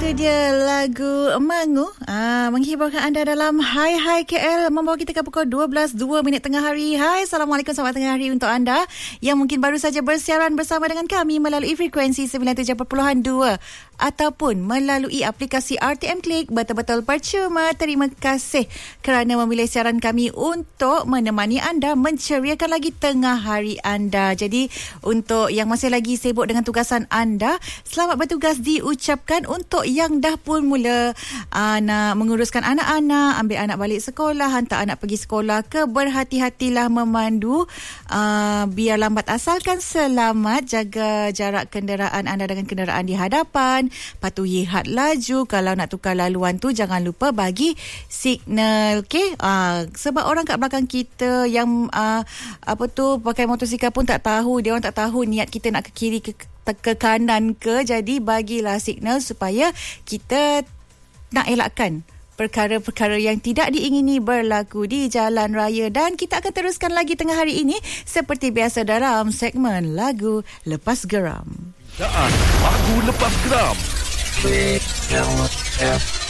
Itu dia lagu Mangu menghiburkan anda dalam Hai Hai KL, membawa kita ke pukul 12.02 tengah hari. Hai, Assalamualaikum, selamat tengah hari untuk anda yang mungkin baru saja bersiaran bersama dengan kami melalui frekuensi 97.2 ataupun melalui aplikasi RTM Klik. Betul-betul percuma. Terima kasih kerana memilih siaran kami untuk menemani anda, menceriakan lagi tengah hari anda. Jadi untuk yang masih lagi sibuk dengan tugasan anda, selamat bertugas diucapkan. Untuk yang dah pun mula nak menguruskan anak-anak, ambil anak balik sekolah, hantar anak pergi sekolah ke, berhati-hatilah memandu, biar lambat asalkan selamat. Jaga jarak kenderaan anda dengan kenderaan di hadapan, patuhi had laju. Kalau nak tukar laluan tu jangan lupa bagi signal, okey? Sebab orang kat belakang kita yang pakai motosikal pun tak tahu, dia orang tak tahu niat kita nak ke kiri ke kanan ke. Jadi bagilah signal supaya kita nak elakkan perkara-perkara yang tidak diingini berlaku di jalan raya. Dan kita akan teruskan lagi tengah hari ini seperti biasa dalam segmen Lagu Lepas Geram. Lagu Lepas Geram.